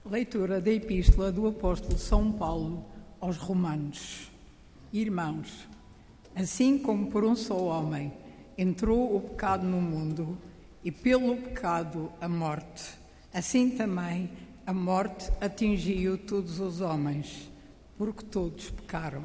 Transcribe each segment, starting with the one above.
Leitura da Epístola do Apóstolo São Paulo aos Romanos. Irmãos, assim como por um só homem entrou o pecado no mundo, e pelo pecado a morte, assim também a morte atingiu todos os homens, porque todos pecaram.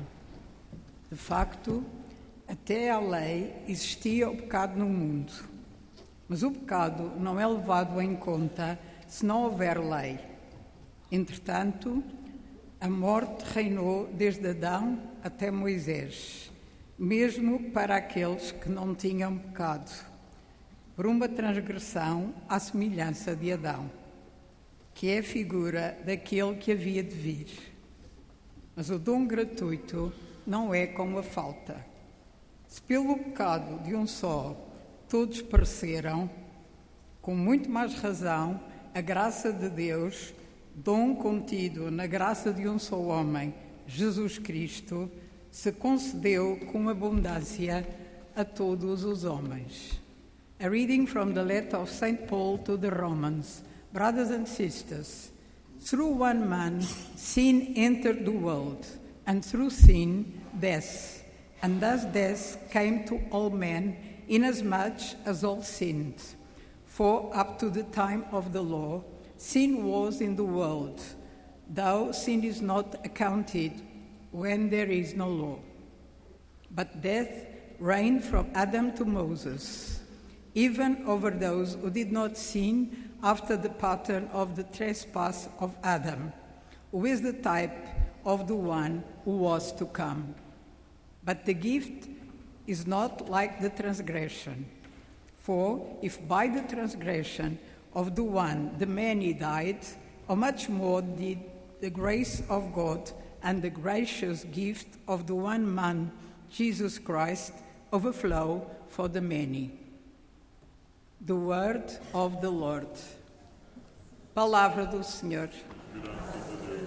De facto, até à lei existia o pecado no mundo, mas o pecado não é levado em conta se não houver lei. Entretanto, a morte reinou desde Adão até Moisés, mesmo para aqueles que não tinham pecado, por uma transgressão à semelhança de Adão, que é a figura daquele que havia de vir. Mas o dom gratuito não é como a falta. Se pelo pecado de um só todos pereceram, com muito mais razão a graça de Deus, dom contido na graça de um só homem, Jesus Cristo, se concedeu com abundância a todos os homens. A reading from the letter of St. Paul to the Romans. Brothers and sisters, through one man sin entered the world, and through sin death, and thus death came to all men, inasmuch as all sinned. For up to the time of the law, sin was in the world, though sin is not accounted when there is no law. But death reigned from Adam to Moses, even over those who did not sin after the pattern of the trespass of Adam, who is the type of the one who was to come. But the gift is not like the transgression. For if by the transgression of the one the many died, how much more did the grace of God and the gracious gift of the one man, Jesus Christ, overflow for the many. The word of the Lord. Palavra do Senhor.